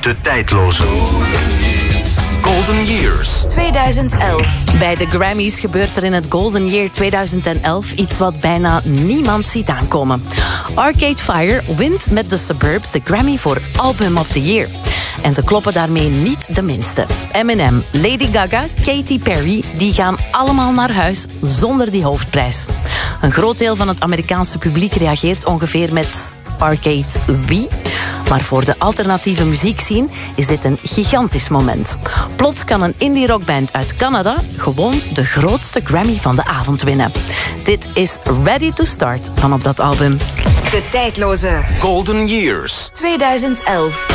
De tijdloze Golden Years 2011. Bij de Grammys gebeurt er in het Golden Year 2011 iets wat bijna niemand ziet aankomen. Arcade Fire wint met The Suburbs de Grammy voor Album of the Year. En ze kloppen daarmee niet de minste. Eminem, Lady Gaga, Katy Perry, die gaan allemaal naar huis zonder die hoofdprijs. Een groot deel van het Amerikaanse publiek reageert ongeveer met Arcade wie? Maar voor de alternatieve muziekscene is dit een gigantisch moment. Plots kan een indie rockband uit Canada gewoon de grootste Grammy van de avond winnen. Dit is Ready to Start van op dat album. De tijdloze Golden Years 2011.